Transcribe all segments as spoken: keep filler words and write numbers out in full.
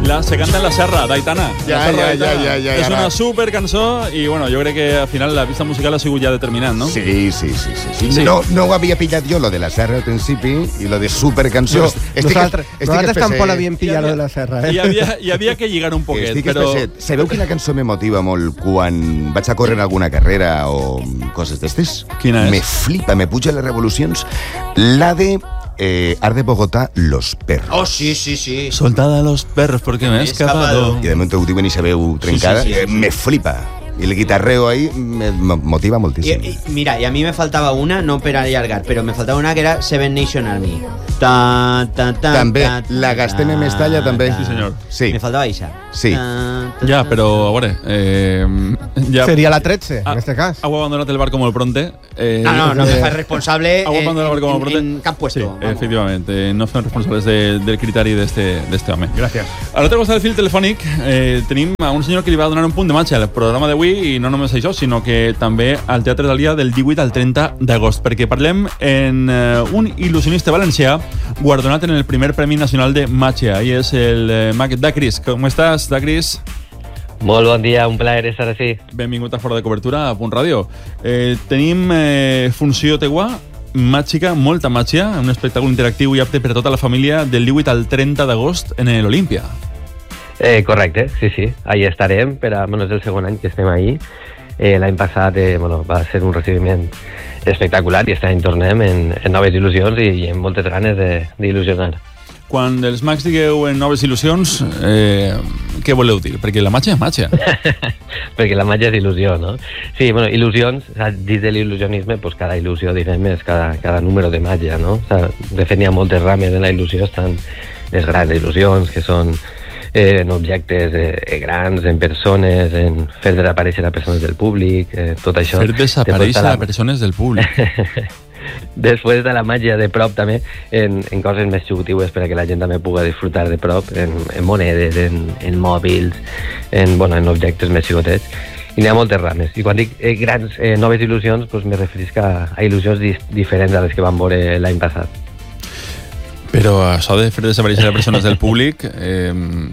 La Se canta en la serra, d'Aitana. Ja, la serra ja, d'Aitana. ja, ja, ja, És ja. una super cançó i, bueno, jo crec que al final la pista musical ha sigut ja determinant, no? Sí, sí, sí, sí, sí. Sí. No, no ho havia pillat jo, lo de la serra al principi, i lo de supercançó. No, nosaltres nosaltres tampoc l'havíem pillat, lo de la serra, eh? Hi havia, hi havia que lligar un poquet, Estic però... espesset. Sabeu quina cançó me motiva molt quan vaig a córrer en alguna carrera o coses d'estes? Quina és? Me flipa, me puja les revolucions. La de eh, Art de Bogotá, Los Perros. Oh, sí, sí, sí. Soltada a los perros porque me he escapado. I de moment ho diuen i sabeu trencada. Sí, sí, sí, eh, sí. Me flipa. I el guitarreo ahí me me motiva I, moltíssim. i, mira, y a mí me faltaba una, no per allargar, pero me faltaba una que era Seven Nation Army. Ta, ta, ta, També, ta, ta, la gastem en Mestalla, també. Sí, senyor. Sí. Me faltaba esa. Sí. Ta, ta, Ja, ta, però, a veure... Eh, ja, Seria la tretze, Ah, en este cas. Heu abandonat el barco molt pronte. Eh, No, no, no me fas responsable Heu abandonat el barco molt en, pronte. en, en cap puesto. Sí, vamos. efectivamente. No fem responsables de, del criteri d'este d'este home. Gràcies. A l'altre costat del fil telefònic eh, tenim a un senyor que li va donar un punt de matxa al programa d'avui, i no només això, sinó que també al Teatre Dalià del divuit al trenta d'agost, perquè parlem en eh, un il·lusionista valencià guardonat en el primer Premi Nacional de Matxa, i és el eh, Mac Dacris. Com estàs, Dacris? Molt bon dia, un plaer estar així. Benvingut a Fora de Cobertura, a Punt Ràdio. Eh, tenim eh, funció teua, màgica, molta màgia, un espectacle interactiu i apte per a tota la família del divuit al trenta d'agost en l'Olímpia. Eh, correcte, sí, sí, ahí estarem, per a, bueno, és el segon any que estem ahí. Eh, L'any passat eh, bueno, va ser un recibiment espectacular i aquest any tornem en, en noves il·lusions i, i amb moltes ganes de- d'il·lusionar. Quan els mags digueu en noves il·lusions, eh, què voleu dir? Perquè la màgia és màgia. Perquè la màgia és il·lusió, no? Sí, bueno, il·lusions, o sea, dins de l'il·lusionisme, pues cada il·lusió, diguem, és cada, cada número de màgia, no? O sea, de fet, n'hi ha moltes rames en la il·lusió, estan les grans il·lusions, que són eh, en objectes eh, grans, en persones, en fer desaparèixer a persones del públic, eh, tot això. Fer desaparèixer Després a de la- persones del públic. Després de la màgia de prop també en, en coses més xugutives per a que la gent també pugui disfrutar de prop en, en monedes, en, en mòbils, en, bueno, en objectes més xicotets, i n'hi ha moltes rames. I quan dic eh, grans eh, noves il·lusions, doncs me referisc a, a il·lusions dis, diferents a les que vam veure l'any passat. Però això de fer desaparèixer a persones del públic... Eh,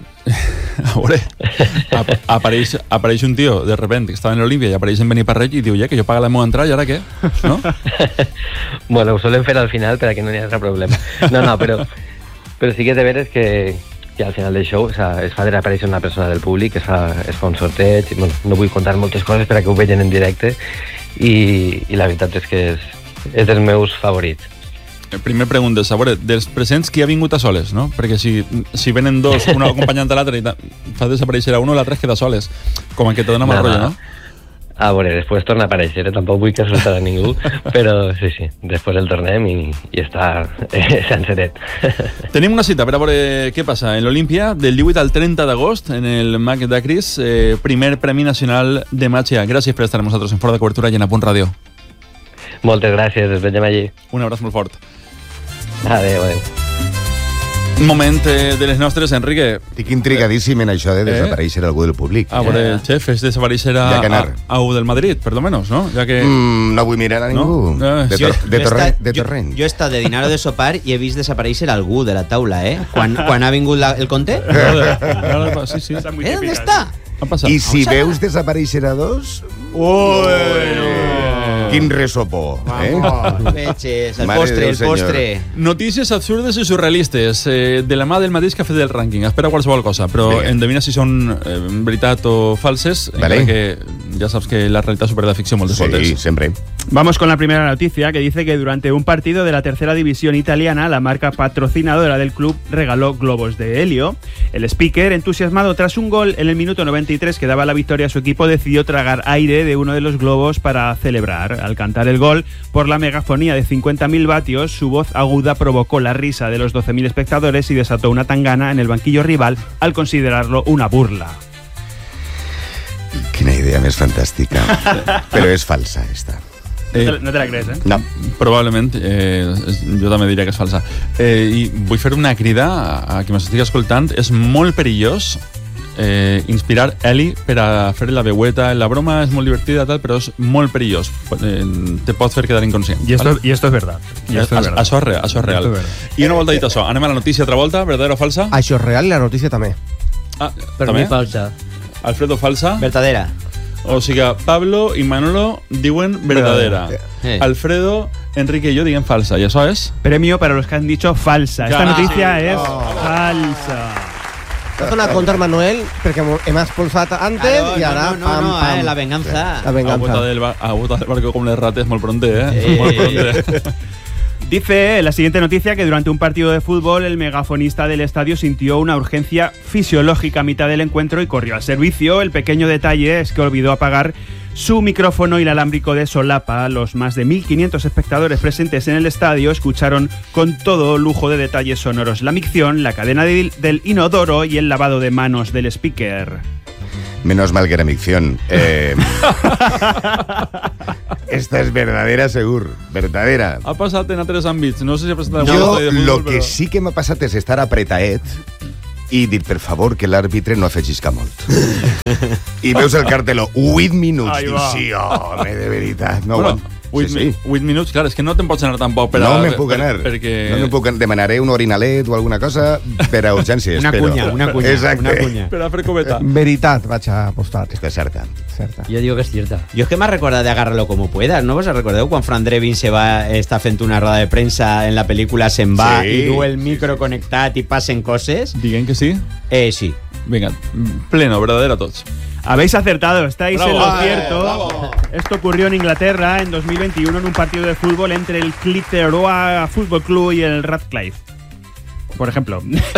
a veure, ap apareix, apareix un tio, de repente, que estava en l'Olímpia i apareix en Beniparrell i diu, ja, que jo paga la meva entrada, i ara què? No? Bueno, ho solen fer al final per a que no hi hagi problema. No, no, però, però sí que és de veres que, que al final del show o sea, es fa desaparèixer una persona del públic, es fa, es fa un sorteig, i, bueno, no vull contar moltes coses per a que ho vegin en directe, i, i la veritat és que és, és dels meus favorits. Primer pregunta, a veure, dels presents qui ha vingut a soles, no? Perquè si, si venen dos, un acompanyant de l'altre i fa desaparèixer a un, l'altre es queda soles. Com que te dona mal rotllo, no? A veure, després torna a aparèixer, eh? Tampoc vull que assustar a ningú, però sí, sí, després el tornem i, i està eh, senceret. Tenim una cita per a veure què passa en l'Olímpia del divuit al trenta d'agost en el Mac Dacris, eh, primer Premi Nacional de Màgia. Gràcies per estar amb nosaltres en Fora de Cobertura i en A Punt Ràdio. Moltes gràcies, ens veiem allí. Un abraç molt fort. Adéu, adéu. Un moment eh, de les nostres, Enrique. Estic intrigadíssim en això de Eh? desaparèixer algú del públic. A veure, xef, és desaparèixer a, Ja que a, anar. a U del Madrid, per lo menos, no? Ja que... Mm, no vull mirar a ningú. No? Eh, De, jo- tor de, Jo he torrent, estat- de jo- torrent. Jo he estat de dinar o de sopar i he vist desaparèixer algú de la taula, eh? Quan, quan ha vingut la, el conte. Joder, sí, sí. Eh, on està? Ha passat. I si veus desaparèixer a dos... Ui! Quin resopó, eh? Veges, el Mare postre, de el Déu, senyor. postre. Notícies absurdes i surrealistes eh, de la mà del mateix cafè del rànquing. Espera qualsevol cosa, però Vinga. endevina si són eh, veritat o falses, Vale. encara que ja saps que la realitat supera la ficció moltes Sí, voltes. sempre. Vamos con la primera noticia, que dice que durante un partido de la tercera división italiana, la marca patrocinadora del club regaló globos de helio. El speaker, entusiasmado tras un gol en el minuto noventa y tres que daba la victoria a su equipo, decidió tragar aire de uno de los globos para celebrar. Al cantar el gol, por la megafonía de cincuenta mil vatios, su voz aguda provocó la risa de los doce mil espectadores y desató una tangana en el banquillo rival al considerarlo una burla. Quina idea més fantàstica. Però és falsa, esta. Eh, No te, no te la crees, ¿eh? No. Probablement, eh, jo també diria que és falsa. Eh, I vull fer una crida a, a qui m'estigui escoltant. És molt perillós eh, inspirar heli per a fer la veueta. La broma és molt divertida, tal, però és molt perillós. Eh, te pot fer quedar inconscient. Y esto, ¿vale? y esto es verdad. Y esto es Això, verdad. això és real. Això és real. Esto es verdad. I una volta dit això, anem a la notícia altra volta, verdadera o falsa? Això és real i la notícia també. Ah, Per també? mi falsa. Alfredo, falsa. Vertadera. O sigui, Pablo i Manolo diuen verdadera. Eh. Alfredo, Enrique y yo digan falsa. ¿Y eso es? Premio para los que han dicho falsa. Esta Ah, noticia sí. es Oh. falsa. Has donat contra Manuel perquè hem expulsat antes Claro, i ara no, no, pam, no, pam. eh, la venganza. La Ha venganza. botat del, bar, ha botat del barco com les rates molt pronte, eh? Eh. Molt pronte. Dice la siguiente noticia que durante un partido de fútbol el megafonista del estadio sintió una urgencia fisiológica a mitad del encuentro y corrió al servicio. El pequeño detalle es que olvidó apagar su micrófono inalámbrico de solapa. Los más de mil quinientos espectadores presentes en el estadio escucharon con todo lujo de detalles sonoros la micción, la cadena de- del inodoro y el lavado de manos del speaker. Menos mal que era micción. Eh, esta es verdadera, segur. Verdadera. Ha passat en altres àmbits. No sé si ha passat en algun Jo, estadi de lo futbol, que però... sí que m'ha passat és estar apretaet i dir, per favor, que l'àrbitre no afegisca molt. I veus el carteló, huit minuts. Ahí Dius, va. sí, home, de veritat. No, Bueno, bueno, huit, sí, mi- sí. huit minuts, clar, és que no te'n pots anar tampoc per a... No me'n puc per- anar. Perquè... No me'n puc anar. Demanaré un orinalet o alguna cosa per a urgències. Una però... cunya, una cunya, Exacte. una cunya. Per a fer coveta. Veritat vaig a apostar. Esta és certa. Certa. Yo digo que es cierta. Yo es que me recuerda de agárralo como puedas, ¿no? ¿Vos os recordeu quan Fran Drebin se va, està fent una roda de premsa en la pel·lícula Se'n va Sí. i du el micro connectat i passen coses? Diguem que sí? Eh, sí. Vinga, pleno, verdadera tots. Habéis acertado, estáis Bravo. en lo Ay, cierto. bravo. Esto ocurrió en Inglaterra en dos mil veintiuno en un partido de fútbol entre el Clitheroe Football Club y el Radcliffe. Por ejemplo.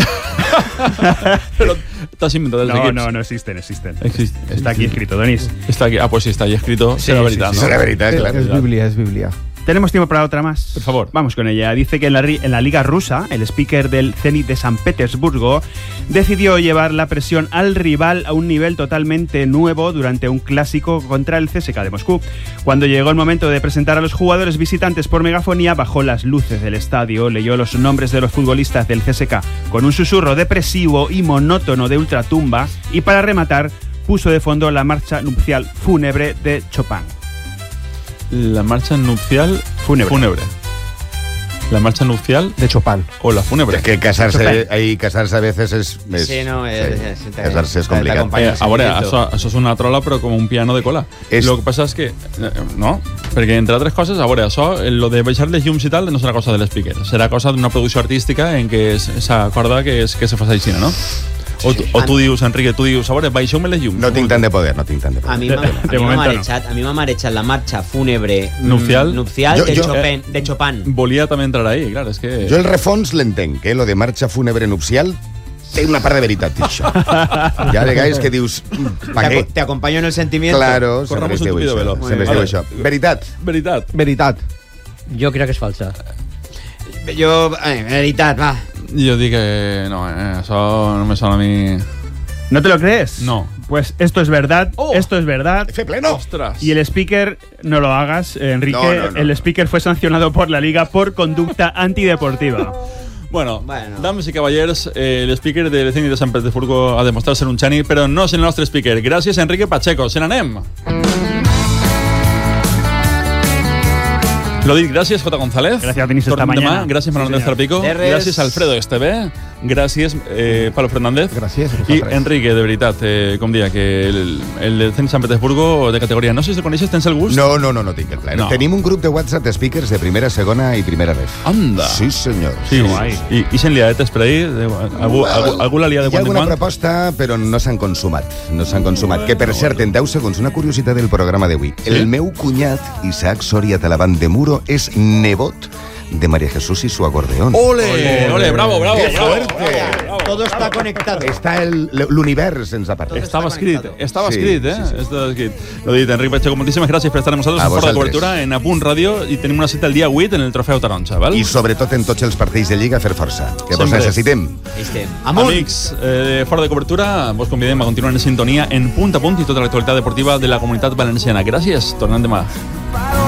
Però t'has inventat els No, equips. no, no existen, existen. Existe. Está aquí escrito, Denis. Està aquí. Ah, pues sí, està ahí escrito. Sí, serà sí, veritat, sí, no? Serà veritat, Es, clar. es Biblia, es Biblia. Tenemos tiempo para otra más. Por favor. Vamos con ella. Dice que en la, ri- en la Liga Rusa, el speaker del Zenit de San Petersburgo decidió llevar la presión al rival a un nivel totalmente nuevo durante un clásico contra el C S K de Moscú. Cuando llegó el momento de presentar a los jugadores visitantes por megafonía, bajó las luces del estadio, leyó los nombres de los futbolistas del C S K con un susurro depresivo y monótono de ultratumba y para rematar puso de fondo la marcha nupcial fúnebre de Chopin. La marcha nupcial Fúnebre. fúnebre. La marcha nupcial De Chopin. o la fúnebre. Es que casarse, ahí casarse a veces es... es Sí, no, es- sí, es- te- casarse es te- te complicat. acompaña. Eh, a veure, això, això és una trola però com un piano de cola. És- Lo que passa és que, eh, no, perquè entre altres coses, a veure, això, eh, lo de baixar les llums i tal no serà cosa de l'speaker, serà cosa d'una producció artística en què es- s'acorda que, és, que se fa així, no? O, tu, o tu dius, Enrique, tu dius, a veure, baixeu-me les llums. No tinc tant de poder, no tinc tant de A poder. mi m'ha De a mi m'ha momento no. marejat, a mi m'ha marejat la marxa fúnebre mm, Nupcial. nupcial Jo- de, jo- Chopin, de Chopin. Volia també entrar ahí, clar, és que... Jo el refons l'entenc, eh? Lo de marxa fúnebre nupcial té una part de veritat, això. Hi ha vegades que dius, pa Te, què? aco- te acompaño en el sentimiento. Claro, Corramos sempre es un diu tupido això. velo. Sempre es Vale. diu això. Veritat. Veritat. Veritat. Yo creo que es falsa. Jo, eh, veritat, va. Jo dic que no, eh, això no me sona a mi... ¿No te lo crees? No. Pues esto es verdad, Oh. esto es verdad. Fe pleno. Ostras. Y el speaker, no lo hagas, eh, Enrique, No, no, no, el no. speaker fue sancionado por la liga por conducta antideportiva. Bueno, Bueno. dames i cavallers, eh, el speaker de l'Cenit de Sant Petersburgo ha demostrat ser un xani, però no és el nostre speaker. Gràcies, Enrique Pacheco. Se n'anem. Lo dic, gràcies, Jota González. Gràcies, Denis, esta Tornem demà. mañana. Gràcies, Manuel Sí, Andrés señor. Zarpico. De res. Gràcies, Alfredo Esteve. Gràcies, eh, Pablo Fernández. Gràcies a I vosaltres. Enrique, de veritat, eh, com dia, que el, el del Cenit de Sant Petersburgo de categoria, no sé si el coneixes, tens el gust? No, no, no, no tinc el plaer. No. Tenim un grup de WhatsApp de speakers de primera, segona i primera ref. Anda. Sí, senyor. Sí, guai. I, i se'n liadetes per ahir? De- Algú, algú, algú la lia de Hi ha quan en alguna quan? proposta, però no s'han consumat. No s'han consumat. Que, per cert, en deu segons, una curiositat del programa d'avui. El meu cunyat, Isaac Soria Talavant de Muro, és nebot de María Jesús y su acordeón. Ole, ole, bravo, bravo. ¡Qué bravo, fuerte! bravo, bravo. Todo está conectado. Està el- l'univers ens ha parlat. Estava escrit, estava Sí, escrit, eh? sí, sí. Estava escrit. Lo dit, Enric Pacheco, moltíssimes gràcies per estar amb nosaltres A en Fora de vosaltres. Cobertura, en Apunt Ràdio, i tenim una cita el dia vuit en el Trofeu Taronja, val? I sobretot en tots els partits de Lliga fer força, que vos Sempre. necessitem. Estem. Amunt. Amics eh, de Fora de Cobertura, vos convidem a continuar en sintonia en punt a punt i tota l'actualitat deportiva de la comunitat valenciana. Gràcies, tornem demà.